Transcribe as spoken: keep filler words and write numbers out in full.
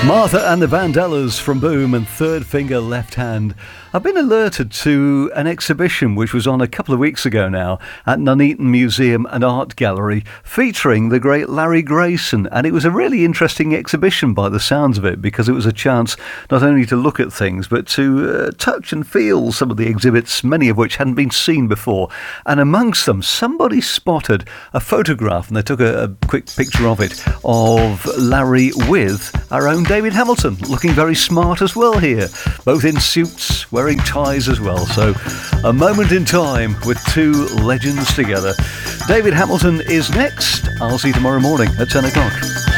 Martha and the Vandellas from Boom and Third Finger Left Hand. I've been alerted to an exhibition which was on a couple of weeks ago now at Nuneaton Museum and Art Gallery featuring the great Larry Grayson, and it was a really interesting exhibition by the sounds of it, because it was a chance not only to look at things but to uh, touch and feel some of the exhibits, many of which hadn't been seen before. And amongst them somebody spotted a photograph, and they took a, a quick picture of it, of Larry with our own David Hamilton, looking very smart as well here, both in suits, wearing ties as well. So a moment in time with two legends together. David Hamilton is next. I'll see you tomorrow morning at ten o'clock.